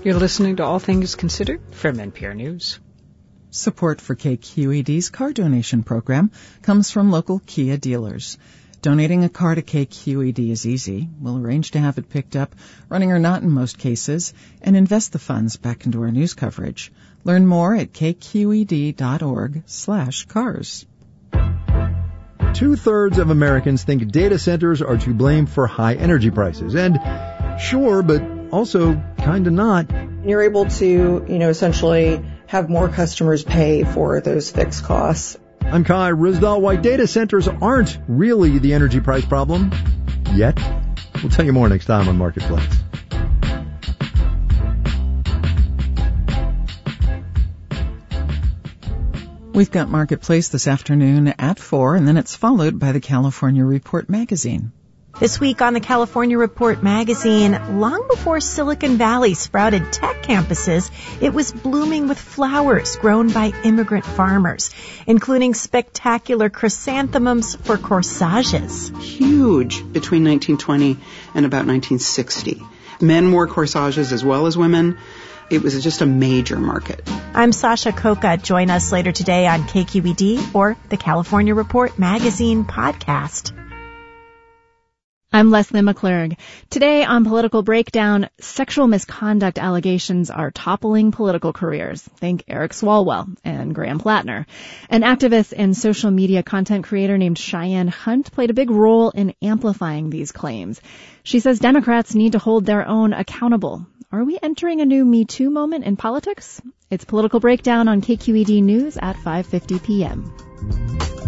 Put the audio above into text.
You're listening to All Things Considered from NPR News. Support for KQED's car donation program comes from local Kia dealers. Donating a car to KQED is easy. We'll arrange to have it picked up, running or not in most cases, and invest the funds back into our news coverage. Learn more at kqed.org/cars. 2/3 of Americans think data centers are to blame for high energy prices. And sure, but also kind of not. You're able to, essentially have more customers pay for those fixed costs. I'm Kai Ryssdal. Data centers aren't really the energy price problem yet. We'll tell you more next time on Marketplace. We've got Marketplace this afternoon at 4, and then it's followed by the California Report magazine. This week on the California Report magazine, long before Silicon Valley sprouted tech campuses, it was blooming with flowers grown by immigrant farmers, including spectacular chrysanthemums for corsages. Huge between 1920 and about 1960. Men wore corsages as well as women. It was just a major market. I'm Sasha Coca. Join us later today on KQED or the California Report magazine podcast. I'm Leslie McClurg. Today on Political Breakdown, sexual misconduct allegations are toppling political careers. Think Eric Swalwell and Graham Plattner. An activist and social media content creator named Cheyenne Hunt played a big role in amplifying these claims. She says Democrats need to hold their own accountable. Are we entering a new Me Too moment in politics? It's Political Breakdown on KQED News at 5:50 p.m.